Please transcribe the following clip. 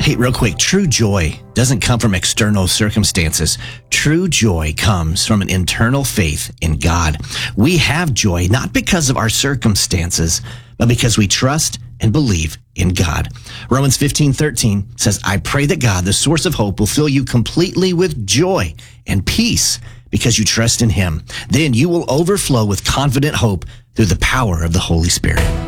Hey, real quick, true joy doesn't come from external circumstances. True joy comes from an internal faith in God. We have joy not because of our circumstances, but because we trust and believe in God. Romans 15:13 says, I pray that God, the source of hope, will fill you completely with joy and peace because you trust in him. Then you will overflow with confident hope through the power of the Holy Spirit.